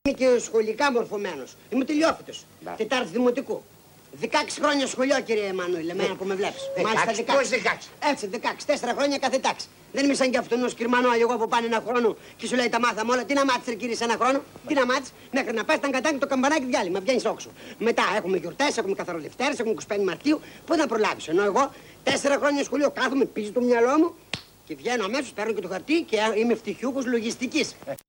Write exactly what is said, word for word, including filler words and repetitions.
Είμαι και σχολικά μορφωμένος. Είμαι τελειόφυτος. Τετάρτη δημοτικού. δεκαέξι χρόνια σχολείο, κύριε Εμμανουήλ, εμένα που με βλέπεις. Μάλιστα δεκαέξι. Πώς δεκαέξι? Έτσι, δεκαέξι. Τέσσερα χρόνια κάθε τάξη. Δεν είμαι σαν κι αυτόν ο σκυρμανό εγώ που πάνε ένα χρόνο και σου λέει τα μάθαμε όλα. Τι να μάθεις, ρε κύριε, σε ένα χρόνο. Τι να μάθεις, μέχρι να πας ήταν κατάκι το καμπανάκι διάλειμμα. Βγαίνεις όξο. Μετά έχουμε γιορτές, έχουμε καθαροδευτέρες, έχουμε είκοσι πέντε Μαρτίου. Πού να προλάβεις. Ενώ εγώ τέσσερα χρόνια σχολείο κάθομαι πίσω το μυαλό μου και βγαίνω αμέσως, παίρνω και το χαρτί και είμαι φτυχιούχος λογιστικής.